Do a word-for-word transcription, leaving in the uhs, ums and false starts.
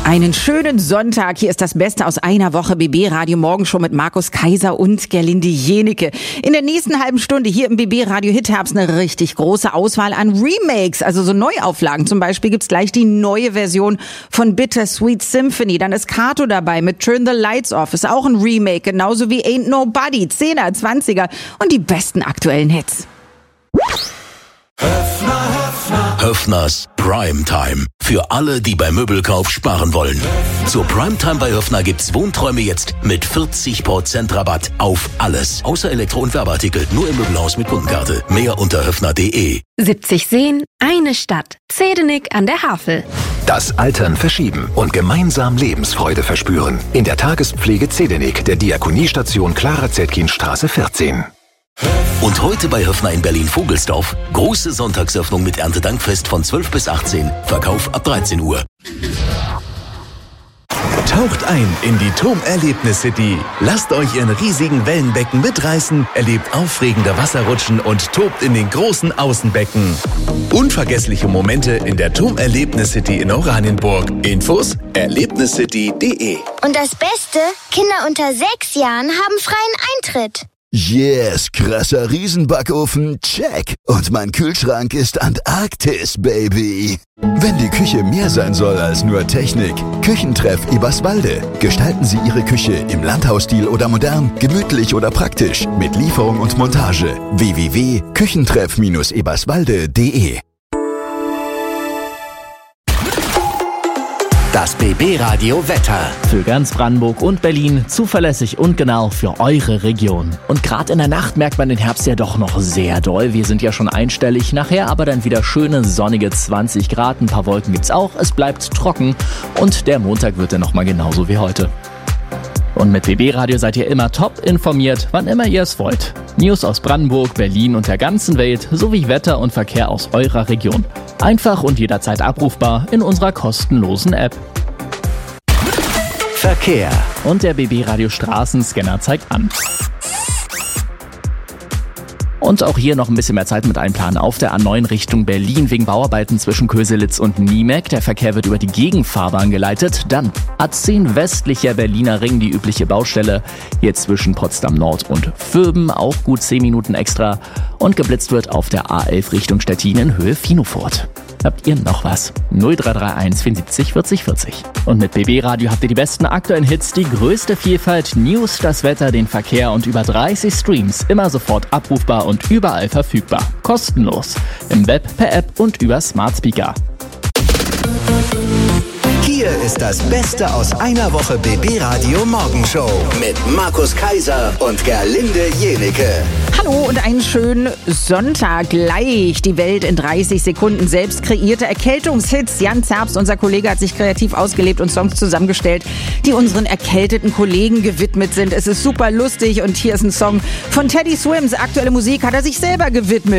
Einen schönen Sonntag. Hier ist das Beste aus einer Woche B B Radio Morgenshow mit Markus Kaiser und Gerlinde Jenecke. In der nächsten halben Stunde hier im B B Radio Hitherbst eine richtig große Auswahl an Remakes, also so Neuauflagen. Zum Beispiel gibt's gleich die neue Version von Bittersweet Symphony. Dann ist Kato dabei mit Turn the Lights Off. Ist auch ein Remake, genauso wie Ain't Nobody, Zehner, Zwanziger und die besten aktuellen Hits. Höffner, Höffner. Höffners Primetime. Für alle, die beim Möbelkauf sparen wollen. Zur Primetime bei Höffner gibt's Wohnträume jetzt mit vierzig Prozent Rabatt auf alles. Außer Elektro- und Werbeartikel. Nur im Möbelhaus mit Kundenkarte. Mehr unter höffner punkt de. siebzig Seen, eine Stadt. Zedenick an der Havel. Das Altern verschieben und gemeinsam Lebensfreude verspüren. In der Tagespflege Zedenick, der Diakoniestation Clara-Zetkin-Straße vierzehn. Und heute bei Höffner in Berlin-Vogelsdorf. Große Sonntagsöffnung mit Erntedankfest von zwölf bis achtzehn. Verkauf ab dreizehn Uhr. Taucht ein in die T O M Erlebnis City. Lasst euch in riesigen Wellenbecken mitreißen, erlebt aufregende Wasserrutschen und tobt in den großen Außenbecken. Unvergessliche Momente in der T O M Erlebnis City in Oranienburg. Infos erlebniscity punkt de. Und das Beste, Kinder unter sechs Jahren haben freien Eintritt. Yes, krasser Riesenbackofen, check. Und mein Kühlschrank ist Antarktis, Baby. Wenn die Küche mehr sein soll als nur Technik, Küchentreff Eberswalde. Gestalten Sie Ihre Küche im Landhausstil oder modern, gemütlich oder praktisch, mit Lieferung und Montage. w w w punkt küchentreff eberswalde punkt de. Das B B Radio Wetter. Für ganz Brandenburg und Berlin zuverlässig und genau für eure Region. Und gerade in der Nacht merkt man den Herbst ja doch noch sehr doll. Wir sind ja schon einstellig, nachher aber dann wieder schöne sonnige zwanzig Grad. Ein paar Wolken gibt's auch, es bleibt trocken und der Montag wird dann nochmal genauso wie heute. Und mit B B Radio seid ihr immer top informiert, wann immer ihr es wollt. News aus Brandenburg, Berlin und der ganzen Welt sowie Wetter und Verkehr aus eurer Region. Einfach und jederzeit abrufbar in unserer kostenlosen App. Verkehr. Und der B B Radio Straßenscanner zeigt an. Und auch hier noch ein bisschen mehr Zeit mit einplanen auf der A neun Richtung Berlin wegen Bauarbeiten zwischen Köselitz und Niemek. Der Verkehr wird über die Gegenfahrbahn geleitet. Dann A zehn westlicher Berliner Ring, die übliche Baustelle. Hier zwischen Potsdam Nord und Vöben, auch gut zehn Minuten extra. Und geblitzt wird auf der A elf Richtung Stettin in Höhe Finofurt. Habt ihr noch was? null drei drei eins vierundsiebzig vierzig vierzig. Und mit B B Radio habt ihr die besten aktuellen Hits, die größte Vielfalt, News, das Wetter, den Verkehr und über dreißig Streams. Immer sofort abrufbar und überall verfügbar. Kostenlos. Im Web, per App und über Smart Speaker. Hier ist das Beste aus einer Woche B B Radio Morgenshow mit Markus Kaiser und Gerlinde Jenecke. Hallo und einen schönen Sonntag. Gleich die Welt in dreißig Sekunden. Selbst kreierte Erkältungshits. Jan Zerbst, unser Kollege, hat sich kreativ ausgelebt und Songs zusammengestellt, die unseren erkälteten Kollegen gewidmet sind. Es ist super lustig und hier ist ein Song von Teddy Swims. Aktuelle Musik hat er sich selber gewidmet.